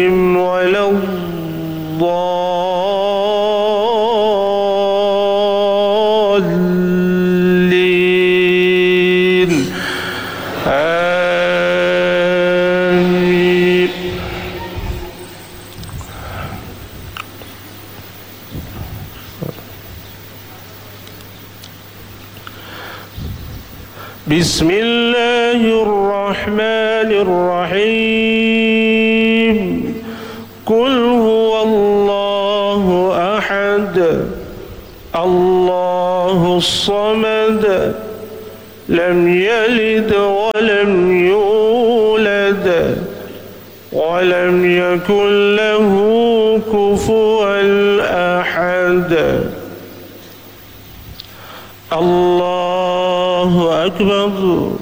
ولا الضالين آمين. بسم الله الرحمن الرحيم. قل هو الله أحد الله الصمد لم يلد ولم يولد ولم يكن له كفوا أحد. الله أكبر.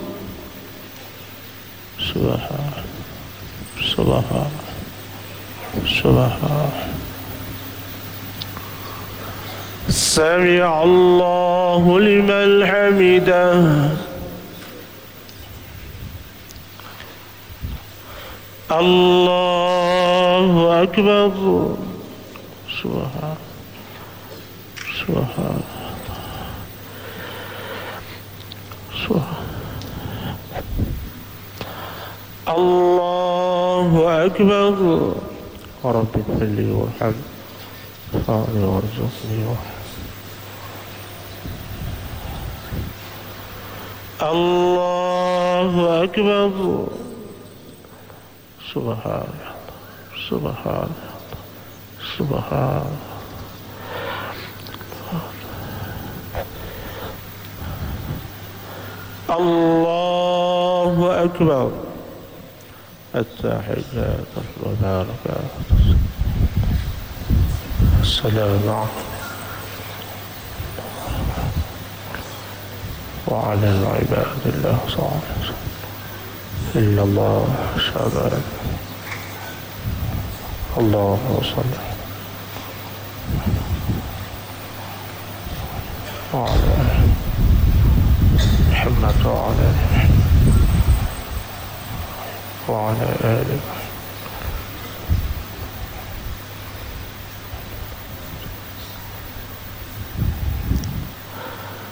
سبحان سبحان سبحان. سمع الله لمن حمده. الله أكبر. سبحان سبحان سبحان. الله أكبر. رب اغفر لي وارحمني وارزقني. الله أكبر. سبحان سبحان سبحان. الله أكبر. التحيات المباركات. السلام عليكم وعلى العباد الله صالح إلا الله شباب. اللهم صل على محمد وعلى آله